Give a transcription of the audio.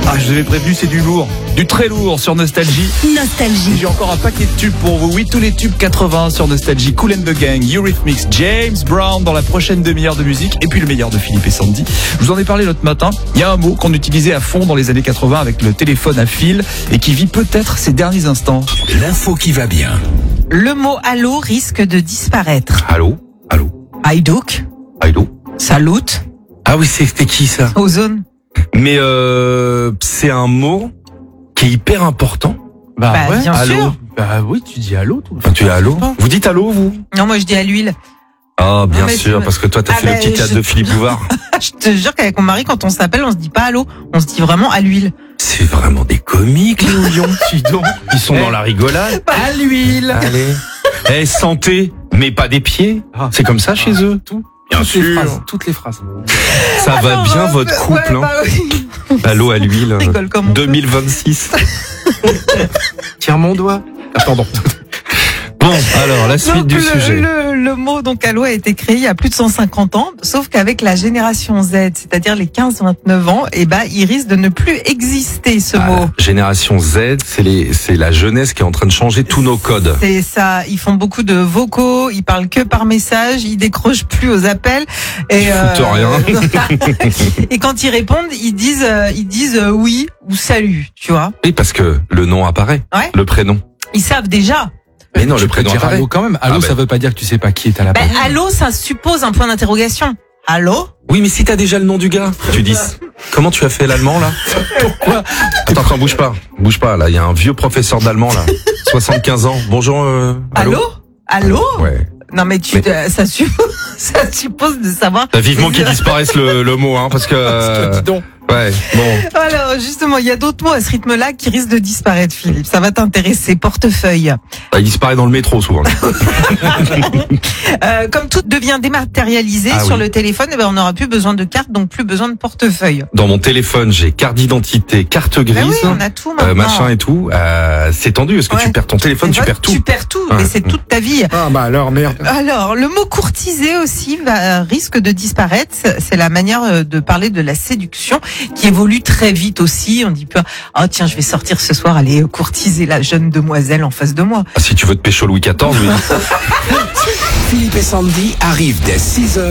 Ah, je vous avais prévenu, c'est du lourd, du très lourd sur Nostalgie. Nostalgie. J'ai encore un paquet de tubes pour vous. Oui, tous les tubes 80 sur Nostalgie. Kool and the Gang, Eurythmics, James Brown dans la prochaine demi-heure de musique. Et puis le meilleur de Philippe et Sandy. Je vous en ai parlé l'autre matin. Il y a un mot qu'on utilisait à fond dans les années 80 avec le téléphone à fil et qui vit peut-être ses derniers instants. L'info qui va bien. Le mot allô risque de disparaître. Allô? Haïdouk, Allô? salut, Ah oui, c'était qui ça? ozone. Mais c'est un mot qui est hyper important. Bah, bien allô. sûr. Bah oui, tu dis allô tout le Enfin, tu es allô? Vous dites allô, vous? Non, moi je dis à l'huile. Ah, bien mais sûr, c'est- parce que toi, t'as Ah fait le bah, petit théâtre de Philippe Bouvard. Je te jure qu'avec mon mari, quand on s'appelle, on se dit pas allô, on se dit vraiment à l'huile. C'est vraiment des comiques, les houillons. Dis donc. Ils sont dans la rigolade. À l'huile. Allez. Eh, santé, mais pas des pieds. C'est comme ça chez eux. Tout. Bien Toutes les sûr. phrases, toutes les phrases. Ça va Alors, bien, votre couple, hein. bah oui. Allô à l'huile. Rigole comme on peut. 2026. Tiens mon doigt. Ah, pardon. Bon, alors, la suite Donc, du sujet. le mot donc allô a été créé il y a plus de 150 ans, sauf qu'avec la génération Z, c'est-à-dire les 15-29 ans, il risque de ne plus exister ce mot. Génération Z, c'est la jeunesse qui est en train de changer tous nos codes. C'est ça, ils font beaucoup de vocaux, ils parlent que par message, ils décrochent plus aux appels et foutent rien. et quand ils répondent, ils disent oui ou salut, tu vois. Oui, parce que le nom apparaît. Ouais. Le prénom. Ils savent déjà. Mais non, Tu le peux prénom dire apparaît. allô quand même. Allô, Ah, ça veut pas dire que tu sais pas qui est à la Ben, porte. allô, ça suppose un point d'interrogation. Allô? Oui, mais si t'as déjà le nom du gars, tu dis. Comment tu as fait l'allemand, là? Pourquoi? Attends, bouge pas. Bouge pas, là. Il y a un vieux professeur d'allemand, là. 75 ans. Bonjour, Allô? Allô? Ouais. Non mais ça suppose de savoir. T'as vivement qu'il disparaisse le mot, hein, parce que... Dis donc. Ouais, bon. Alors justement, il y a d'autres mots à ce rythme-là qui risquent de disparaître, Philippe. Ça va t'intéresser. Portefeuille. Il disparaît dans le métro, souvent. Comme tout devient dématérialisé Ah sur oui. le téléphone, on n'aura plus besoin de carte, donc plus besoin de portefeuille. Dans mon téléphone, j'ai carte d'identité, carte grise, Ben oui, on a tout maintenant. machin et tout. C'est tendu. Est-ce que Ouais. tu perds ton téléphone, tu perds tout. Tu perds tout, Ouais. mais c'est toute ta vie. Ah bah alors merde. Alors, le mot courtiser aussi risque de disparaître. C'est la manière de parler de la séduction qui évolue très vite aussi. On dit pas, oh tiens, je vais sortir ce soir, aller courtiser la jeune demoiselle en face de moi. Ah, si tu veux te pécho Louis XIV, oui. Philippe et Sandy arrivent dès 6h